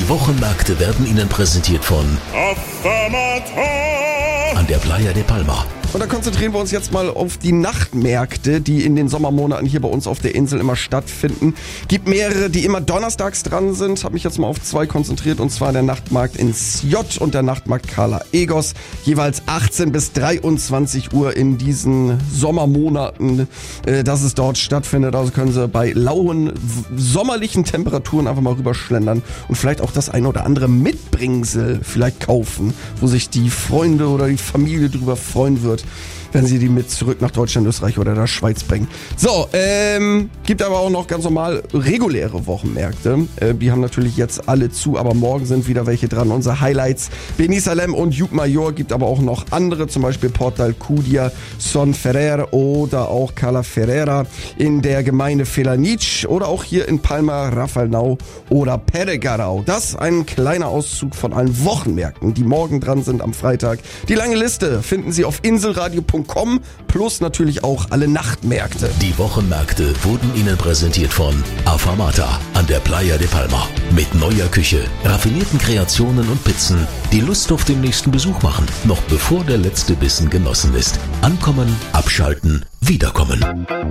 Die Wochenmärkte werden Ihnen präsentiert von an der Playa de Palma. Und da konzentrieren wir uns jetzt mal auf die Nachtmärkte, die in den Sommermonaten hier bei uns auf der Insel immer stattfinden. Gibt mehrere, die immer donnerstags dran sind. Habe mich jetzt mal auf 2 konzentriert, und zwar der Nachtmarkt in Sjod und der Nachtmarkt Cala Egos. Jeweils 18 bis 23 Uhr in diesen Sommermonaten, dass es dort stattfindet. Also können Sie bei lauen, sommerlichen Temperaturen einfach mal rüberschlendern und vielleicht auch das ein oder andere Mitbringsel vielleicht kaufen, wo sich die Freunde oder die Familie drüber freuen wird, wenn sie die mit zurück nach Deutschland, Österreich oder der Schweiz bringen. So, gibt aber auch noch ganz normal reguläre Wochenmärkte. Die haben natürlich jetzt alle zu, aber morgen sind wieder welche dran. Unsere Highlights: Beni Salem und Llucmajor, gibt aber auch noch andere, zum Beispiel Port d'Alcúdia, Son Ferrer oder auch Cala Ferrera in der Gemeinde Felanitx oder auch hier in Palma, Rafalnau oder Peregarau. Das ein kleiner Auszug von allen Wochenmärkten, die morgen dran sind am Freitag. Die lange Liste finden Sie auf inselradio.com plus natürlich auch alle Nachtmärkte. Die Wochenmärkte wurden Ihnen präsentiert von Afamata an der Playa de Palma. Mit neuer Küche, raffinierten Kreationen und Pizzen, die Lust auf den nächsten Besuch machen, noch bevor der letzte Bissen genossen ist. Ankommen, abschalten, wiederkommen.